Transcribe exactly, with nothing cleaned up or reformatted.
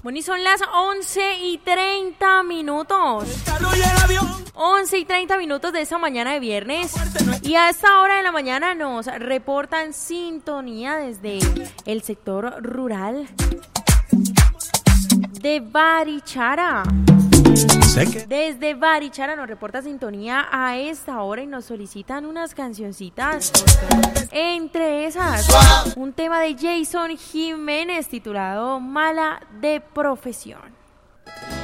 Bueno, y son las once y treinta minutos. once y treinta minutos de esta mañana de viernes. Y a esta hora de la mañana nos reportan sintonía desde el sector rural de Barichara. Desde Barichara nos reporta sintonía a esta hora y nos solicitan unas cancioncitas. Entre esas, un tema de Jason Jiménez titulado Mala de Profesión.